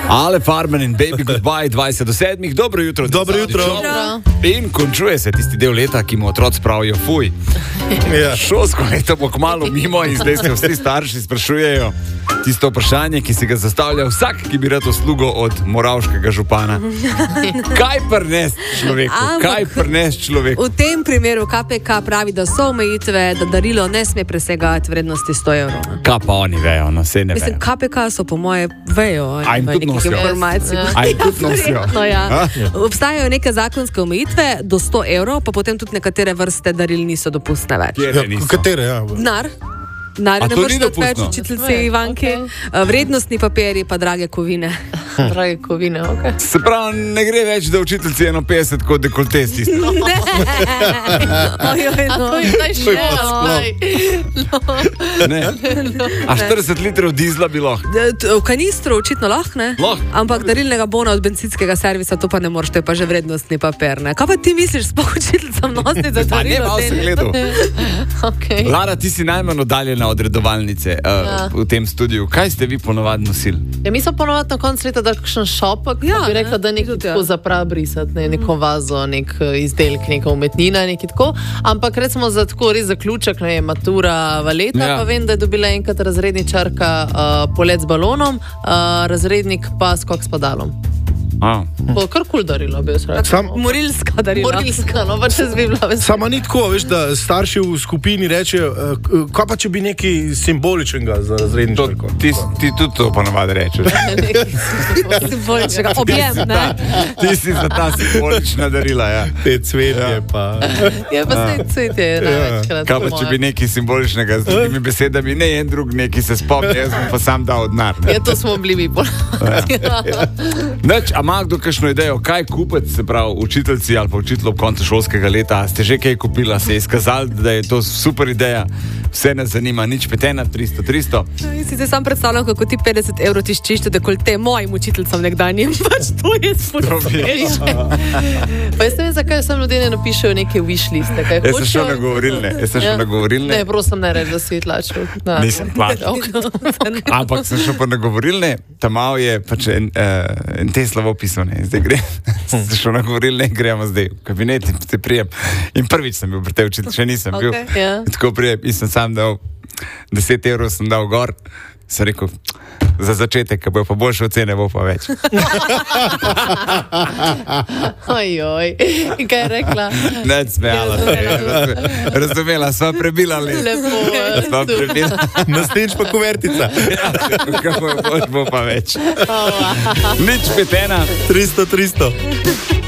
Ale Farben in Baby Goodbye 20:07. Dobro jutro. Dobro jutro. In končuje se tisti del leta, ki mu otroci pravijo fuj. Ja. Šolsko leto bo kmalu mimo in zdaj se vsi starši sprašujejo tisto vprašanje, ki si ga zastavlja vsak, ki bi rad uslugo od moravškega župana. Kaj prines človeku? Kaj prines človeku? V tem primeru KPK pravi, da so omejitve, da darilo ne sme presegati vrednosti 100 evrov. Kaj pa oni vejo, no se ne vejo. Mislim, KPK so po moje vejo. A jim tudi nosijo? A jim tudi nosijo? Ja. Obstajajo neke zakonske omejitve do 100 evrov, pa potem tudi nekatere vrste daril niso dopustne več. Katere, ja. Denar ne moreš dati več učiteljici Ivanki, vrednostni papirji pa drage kovine. Drage kovine, ok. Se pravi, ne gre več, da učiteljici 1,50 kot dekolte stisne. Ne! To je Ne. A 40 litrov dizla bi lahko? V kanistru očitno lahko, ne? Lahko. Ampak darilnega bona od bencinskega servisa to pa ne moreš, to je pa že vrednostni papir, ne? Kaj pa ti misliš, sploh učiteljicam nositi za Pa ne, darilo? malo sem gledal. Okay. Lara, ti si najmanj oddaljena od redovalnice v tem studiu. Kaj ste vi ponovadi nosili? Ja, mi smo ponovadi na koncu leta dali kakšen šopek, Ja, bi rekla, da nekaj tako zapra brisati, neko vazo, nek izdelek, neka umetnina, nekaj tako. Ampak recimo za tako res zaključek, ne vem, matura valeta, Ja. pa vem, da je dobila enkrat razredničarka polet z balonom, razrednik pa skok s padalom. Kar kul darilo, bi jaz rekla. Morilska darila. Morilska, no, pa če bi bila vesela. Samo ni tako, veš, da starši v skupini rečejo, kaj pa če bi nekaj simboličnega za razredničarko? Ti tudi to ponovadi rečeš. Simboličnega. Objem, ne? Ti si za ta simbolična darila, ja. Te cvetje pa. Ja, pa se cvetje največkrat. Kaj pa če bi nekaj simboličnega z drugimi besedami, ne en drug neki se spomni, jaz bom pa sam dal denar. Ja, to smo bili mi ponovadi. Neč, a ima kdo kakšno idejo, kaj kupiti, se pravi učiteljci ali pa učitelj ob koncu šolskega leta? Ste že kaj kupila, se je izkazalo, da je to super ideja, vse nas zanima, nič petena, 300. Si se sam predstavljam, kako ti 50 evrov tiščiš, da te mojim učiteljcem nekdanjim, pač to je sporočilo. Pa jaz ne vem, zakaj sem ljudje ne napišejo neke wish liste, kaj Jaz sem hočejo. šel na govorilne. Ne, prosim, ne reči, da si tlačil. Nisem plačal. Ampak sem šel pa na govorilne, tam malo je pač en te slavopisov, ne, zdaj grem, sem šel na govorilne, gremo zdaj v kabinet in se prijem. In prvič sem bil pri tej učitelj, še nisem bil. Ja. Tako prijem in sem sam dal 10 evrov sem dal gor, sem rekel, za začetek, ko bojo pa boljše ocene, bo pa več. Ojoj, in kaj je rekla? Ne, smejala se je, razumela, sva prebila let. Lepo, Sva prebila. Naslednjič pa kuvertica. Ko bo boljše, bo pa več. Nič petena. 300.